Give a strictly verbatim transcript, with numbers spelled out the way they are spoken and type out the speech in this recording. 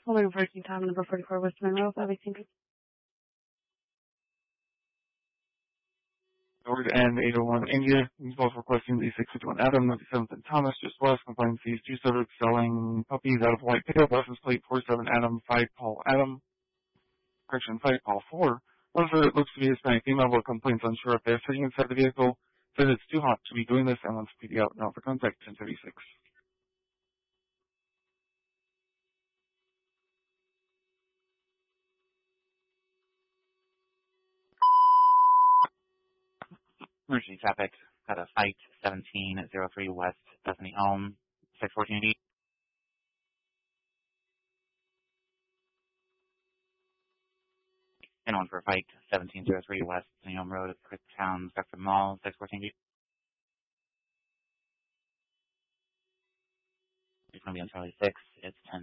Woman parking time number forty-four West Monroe, five eighteen. Edward and eight oh one India. He's both requesting the six fifty-one Adam, ninety-seventh and Thomas, just west, complains he's two service selling puppies out of white pickup, license plate four seven Adam, five Paul Adam, correction, five Paul four. One of it looks to be a Hispanic female, but complains unsure if they're sitting inside the vehicle, says it's too hot to be doing this, and wants to be out now for contact ten thirty-six. Emergency traffic, got a fight, seventeen oh three West Bethany Elm, six fourteen eighty. And one for a fight, seventeen oh three West Bethany Elm Road, Cricktown, Spectrum Mall, six fourteen eighty. It's going to be on Charlie six, it's ten